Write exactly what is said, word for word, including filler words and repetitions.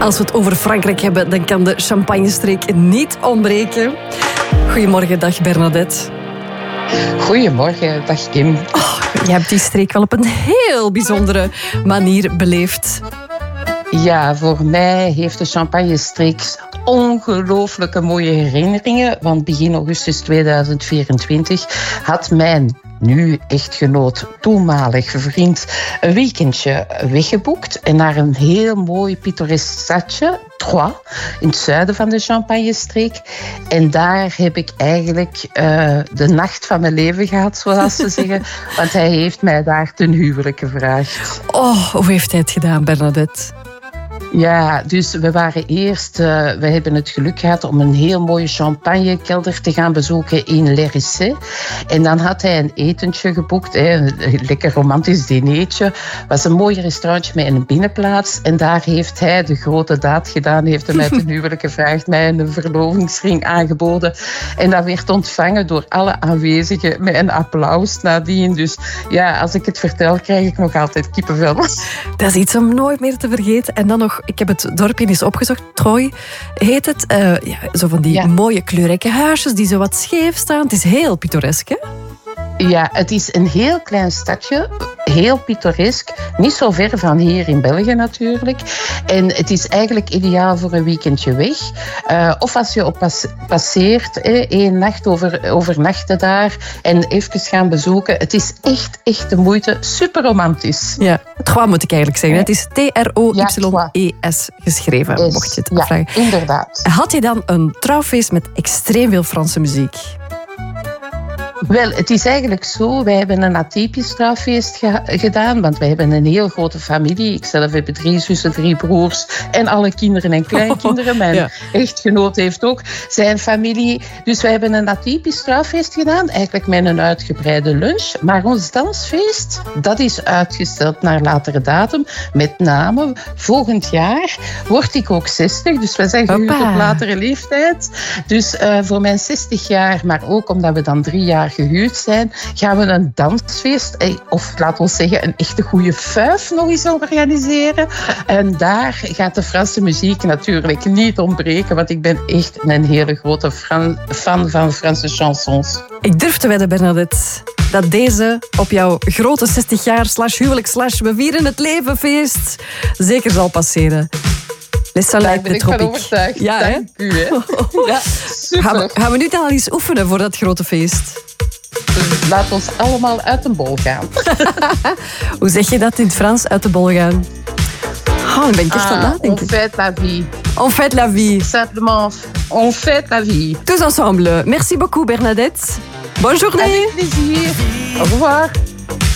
Als we het over Frankrijk hebben, dan kan de champagnestreek niet ontbreken. Goedemorgen, dag Bernadette. Goedemorgen, dag Kim. Oh, jij hebt die streek wel op een heel bijzondere manier beleefd. Ja, voor mij heeft de Champagnestreek ongelooflijke mooie herinneringen. Want begin augustus tweeduizend vierentwintig had mijn nu echtgenoot, toenmalig vriend, een weekendje weggeboekt. En naar een heel mooi pittoresk stadje, Troyes, in het zuiden van de Champagnestreek. En daar heb ik eigenlijk uh, de nacht van mijn leven gehad, zoals ze zeggen. Want hij heeft mij daar ten huwelijk gevraagd. Oh, hoe heeft hij het gedaan, Bernadette? Ja, dus we waren eerst... Uh, we hebben het geluk gehad om een heel mooie champagnekelder te gaan bezoeken in L'Hérisset. En dan had hij een etentje geboekt, hè, een lekker romantisch dinertje. Het was een mooi restaurantje met een binnenplaats. En daar heeft hij de grote daad gedaan. Heeft hij mij ten huwelijk gevraagd, mij een verlovingsring aangeboden. En dat werd ontvangen door alle aanwezigen met een applaus nadien. Dus ja, als ik het vertel, krijg ik nog altijd kippenvel. Dat is iets om nooit meer te vergeten. En dan nog, ik heb het dorpje eens opgezocht, Troyes heet het. Uh, ja, zo van die ja. mooie kleurrijke huisjes die zo wat scheef staan. Het is heel pittoresk, hè? Ja, het is een heel klein stadje, heel pittoresk. Niet zo ver van hier in België natuurlijk. En het is eigenlijk ideaal voor een weekendje weg. Uh, of als je op pas, passeert, eh, één nacht over, overnachten daar en even gaan bezoeken. Het is echt, echt de moeite. Super romantisch. Ja, Troyes moet ik eigenlijk zeggen. Het is T R O Y E S geschreven, S, mocht je het ja, vragen. Inderdaad. Had je dan een trouwfeest met extreem veel Franse muziek? Wel, het is eigenlijk zo. Wij hebben een atypisch trouwfeest ge- gedaan, want wij hebben een heel grote familie. Ik zelf heb drie zussen, drie broers en alle kinderen en kleinkinderen. Mijn ja. echtgenoot heeft ook zijn familie. Dus wij hebben een atypisch trouwfeest gedaan, eigenlijk met een uitgebreide lunch. Maar ons dansfeest, dat is uitgesteld naar latere datum. Met name, volgend jaar word ik ook zestig, dus wij zijn gehuwd op latere leeftijd. Dus uh, voor mijn zestig jaar, maar ook omdat we dan drie jaar gehuurd zijn, gaan we een dansfeest, of laten we zeggen een echte goede fuif nog eens organiseren. En daar gaat de Franse muziek natuurlijk niet ontbreken, want ik ben echt een hele grote Fran- fan van Franse chansons. Ik durf te wedden, Bernadette, dat deze op jouw grote zestig jaar slash huwelijk slash we vieren het leven feest zeker zal passeren. Les Soleil de Tropique. Daar ben ik van overtuigd. Ja, dank hè? u. Hè. Ja, super. Gaan we, gaan we nu dan al eens oefenen voor dat grote feest? Laat ons allemaal uit de bol gaan. Hoe zeg je dat in het Frans, uit de bol gaan? Oh, dan ben ik echt aan het nadenken. On fait la vie. On fait la vie. Simplement, on fait la vie. Tous ensemble. Merci beaucoup, Bernadette. Bonne journée. Avec plaisir. Au revoir.